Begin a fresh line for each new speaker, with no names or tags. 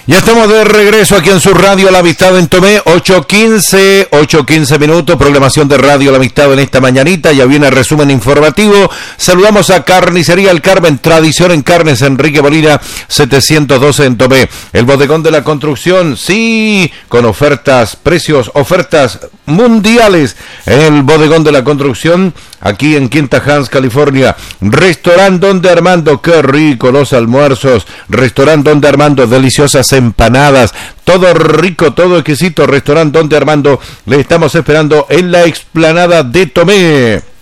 Ya estamos de regreso aquí en su radio La Amistad en Tomé, 8:15 minutos, programación de radio La Amistad en esta mañanita, ya viene el resumen informativo. Saludamos a Carnicería El Carmen, tradición en carnes, Enrique Bolina 712 en Tomé. El bodegón de la construcción, sí, con ofertas, precios, ofertas mundiales en el bodegón de la construcción, aquí en Quinta Hans, California. Restaurante Donde Armando, qué rico los almuerzos. Restaurante Donde Armando, deliciosas empanadas, todo rico, todo exquisito. Restaurante Donde Armando, le estamos esperando en la explanada de Tomé.